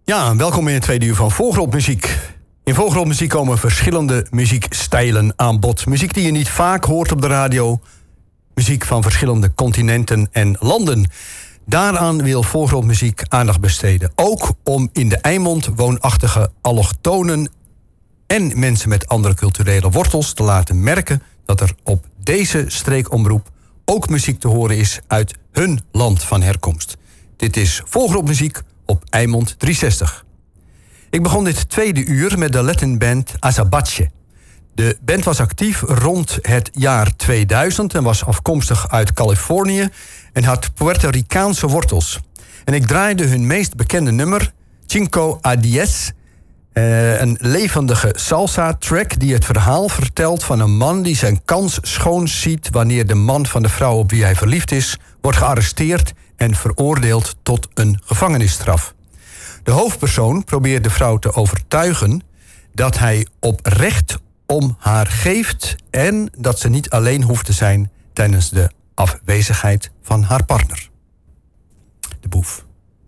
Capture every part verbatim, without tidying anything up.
Ja, welkom in het tweede uur van Volgrondmuziek. In Volgrondmuziek komen verschillende muziekstijlen aan bod. Muziek die je niet vaak hoort op de radio. Muziek van verschillende continenten en landen. Daaraan wil Volgrondmuziek aandacht besteden. Ook om in de Eimond woonachtige allochtonen en mensen met andere culturele wortels te laten merken dat er op deze streekomroep ook muziek te horen is uit hun land van herkomst. Dit is Volgrondmuziek op Eimond driehonderdzestig. Ik begon dit tweede uur met de Latin band Azabache. De band was actief rond het jaar tweeduizend en was afkomstig uit Californië en had Puerto Ricaanse wortels. En ik draaide hun meest bekende nummer, Cinco a Diez, Uh, een levendige salsa-track die het verhaal vertelt van een man die zijn kans schoon ziet wanneer de man van de vrouw op wie hij verliefd is wordt gearresteerd en veroordeeld tot een gevangenisstraf. De hoofdpersoon probeert de vrouw te overtuigen dat hij oprecht om haar geeft en dat ze niet alleen hoeft te zijn tijdens de afwezigheid van haar partner. De boef.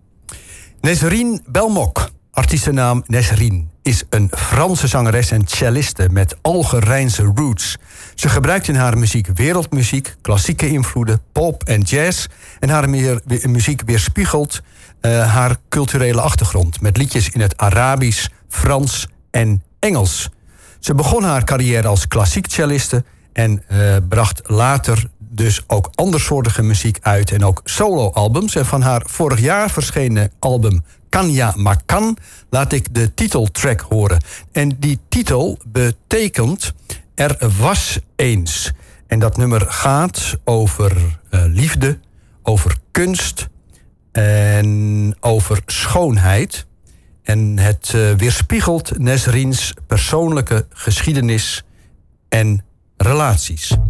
Nesrine Belmok, artiestennaam Nesrine, is een Franse zangeres en celliste met Algerijnse roots. Ze gebruikt in haar muziek wereldmuziek, klassieke invloeden, pop en jazz. En haar meer, muziek weerspiegelt uh, haar culturele achtergrond met liedjes in het Arabisch, Frans en Engels. Ze begon haar carrière als klassiek celliste en uh, bracht later dus ook andersoortige muziek uit en ook soloalbums. En van haar vorig jaar verschenen album Kanya Makan laat ik de titeltrack horen. En die titel betekent Er was eens. En dat nummer gaat over uh, liefde, over kunst en over schoonheid. En het uh, weerspiegelt Nesrine's persoonlijke geschiedenis en relaties.